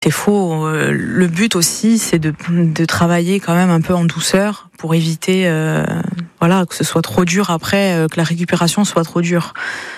c'est faux. Le but aussi, c'est de travailler quand même un peu en douceur pour éviter que ce soit trop dur après, que la récupération soit trop dure.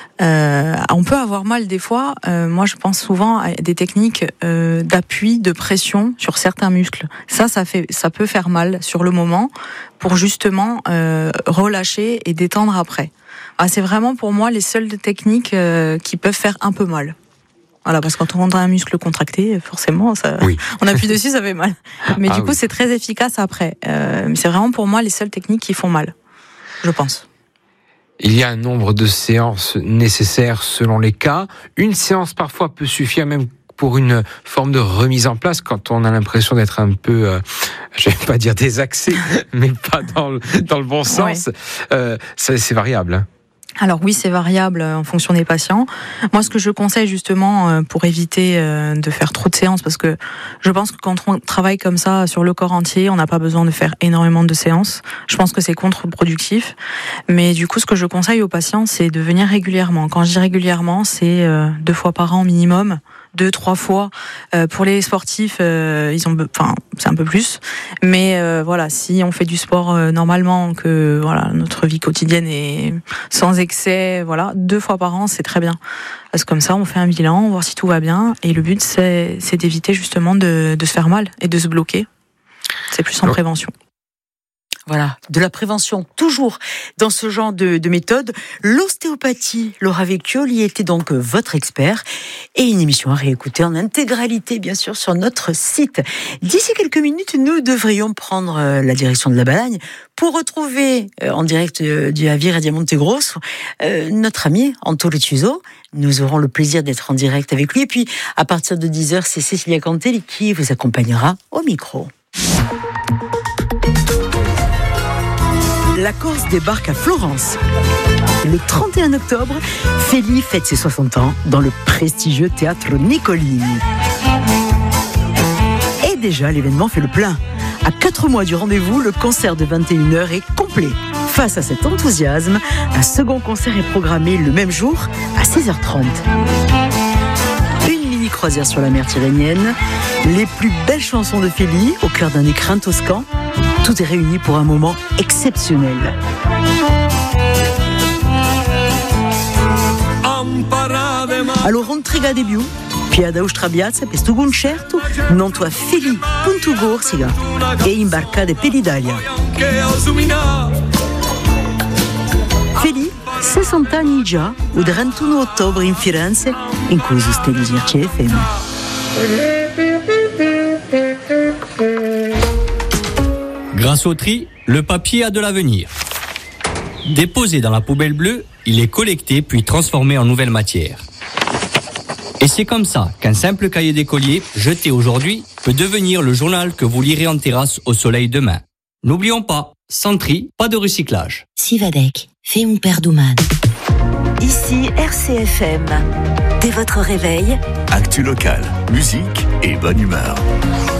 On peut avoir mal des fois. Moi, je pense souvent à des techniques d'appui, de pression sur certains muscles. Ça peut faire mal sur le moment pour justement relâcher et détendre après. C'est vraiment pour moi les seules techniques qui peuvent faire un peu mal. Voilà, parce que quand on a un muscle contracté, forcément, on appuie dessus, ça fait mal. Mais du coup, c'est très efficace après. Mais c'est vraiment pour moi les seules techniques qui font mal, je pense. Il y a un nombre de séances nécessaires selon les cas. Une séance parfois peut suffire même pour une forme de remise en place quand on a l'impression d'être un peu, je vais pas dire désaxé, mais pas dans le bon sens. C'est variable. Hein. Alors oui, c'est variable en fonction des patients. Moi, ce que je conseille justement pour éviter de faire trop de séances, parce que je pense que quand on travaille comme ça sur le corps entier, on n'a pas besoin de faire énormément de séances. Je pense que c'est contre-productif. Mais du coup, ce que je conseille aux patients, c'est de venir régulièrement. Quand je dis régulièrement, c'est 2 fois par an minimum. 2-3 fois. Pour les sportifs, c'est un peu plus. Mais si on fait du sport normalement, que notre vie quotidienne est sans excès, 2 fois par an, c'est très bien. Parce que comme ça, on fait un bilan, voir si tout va bien. Et le but, c'est d'éviter justement de se faire mal et de se bloquer. C'est plus en prévention. Voilà, de la prévention, toujours dans ce genre de méthode. L'ostéopathie, Laura Vecchioli était donc votre expert, et une émission à réécouter en intégralité, bien sûr, sur notre site. D'ici quelques minutes, nous devrions prendre la direction de la Balagne pour retrouver en direct du Avira Diamante Grosso notre ami Anto Letuso. Nous aurons le plaisir d'être en direct avec lui. Et puis, à partir de 10h, c'est Cécilia Cantelli qui vous accompagnera au micro. La Corse débarque à Florence. Le 31 octobre, Feli fête ses 60 ans dans le prestigieux théâtre Niccolini. Et déjà, l'événement fait le plein. À 4 mois du rendez-vous, le concert de 21h est complet. Face à cet enthousiasme, un second concert est programmé le même jour à 16h30. Une mini-croisière sur la mer Tyrrhénienne, les plus belles chansons de Feli au cœur d'un écrin toscan. Tout est réuni pour un moment exceptionnel. Allora intriga di più, piada ustrabiazza per sto concerto, non tua Feli punto Corsica e imbarcate per l'Italia. Feli, 60 anni già, il 31 ottobre in Firenze, in cui sostiene CFM. Grâce au tri, le papier a de l'avenir. Déposé dans la poubelle bleue, il est collecté puis transformé en nouvelle matière. Et c'est comme ça qu'un simple cahier d'écolier, jeté aujourd'hui, peut devenir le journal que vous lirez en terrasse au soleil demain. N'oublions pas, sans tri, pas de recyclage. Sivadec, fait mon père d'Ouman. Ici RCFM. Dès votre réveil, actu local, musique et bonne humeur.